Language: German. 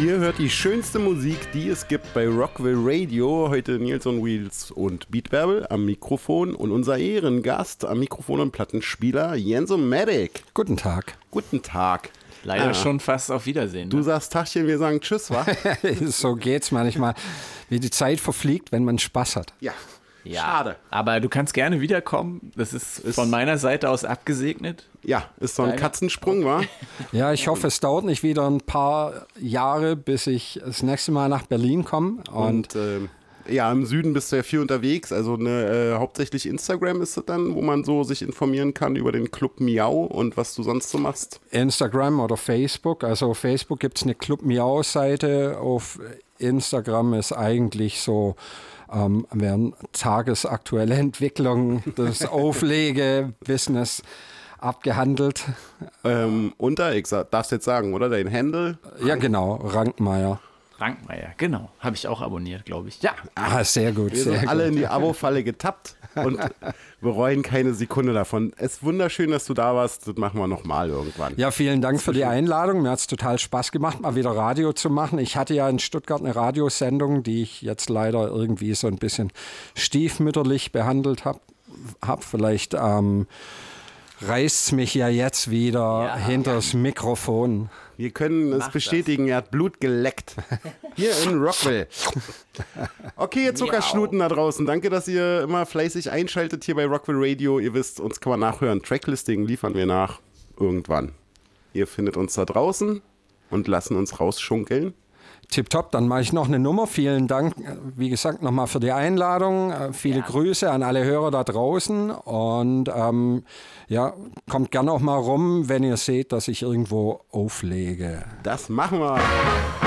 Ihr hört die schönste Musik, die es gibt bei Rockville Radio. Heute Nils on Wheels und Beatbärbel am Mikrofon und unser Ehrengast am Mikrofon und Plattenspieler Jensomatic. Guten Tag. Guten Tag. Leider schon fast auf Wiedersehen. Du sagst Tachchen, wir sagen Tschüss, wa? So geht's manchmal, wie die Zeit verfliegt, wenn man Spaß hat. Ja. Ja, schade. Aber du kannst gerne wiederkommen. Das ist von meiner Seite aus abgesegnet. Ja, ist so ein Katzensprung, wa? Ja, ich hoffe, es dauert nicht wieder ein paar Jahre, bis ich das nächste Mal nach Berlin komme. Und ja, im Süden bist du ja viel unterwegs. Also hauptsächlich Instagram ist es dann, wo man so sich informieren kann über den Club Miau und was du sonst so machst. Instagram oder Facebook. Also auf Facebook gibt es eine Club Miau-Seite. Auf Instagram ist eigentlich so werden tagesaktuelle Entwicklungen des Auflege-Business abgehandelt. Ich darfst jetzt sagen, oder? Dein Handle? Ja, genau, Rankmeier. Rankmeier, genau. Habe ich auch abonniert, glaube ich. Ja. Ah, sehr gut. Wir sind alle in die Abo-Falle getappt und bereuen keine Sekunde davon. Es ist wunderschön, dass du da warst. Das machen wir nochmal irgendwann. Ja, vielen Dank für die Einladung. Mir hat es total Spaß gemacht, mal wieder Radio zu machen. Ich hatte ja in Stuttgart eine Radiosendung, die ich jetzt leider irgendwie so ein bisschen stiefmütterlich behandelt habe. Vielleicht reißt es mich ja jetzt wieder hinters Mikrofon. Wir können es bestätigen, er hat Blut geleckt. Hier in Rockville. Okay, ihr Zuckerschnuten da draußen. Danke, dass ihr immer fleißig einschaltet hier bei Rockville Radio. Ihr wisst, uns kann man nachhören. Tracklisting liefern wir nach irgendwann. Ihr findet uns da draußen und lassen uns rausschunkeln. Tipptopp, dann mache ich noch eine Nummer. Vielen Dank, wie gesagt, nochmal für die Einladung. Viele Grüße an alle Hörer da draußen. Und kommt gerne auch mal rum, wenn ihr seht, dass ich irgendwo auflege. Das machen wir.